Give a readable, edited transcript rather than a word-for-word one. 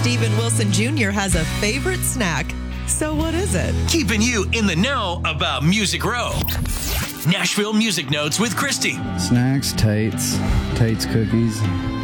Steven Wilson Jr. has a favorite snack. So what is it? Keeping you in the know about Music Row. Nashville Music Notes with Christy. Snacks, Tate's cookies.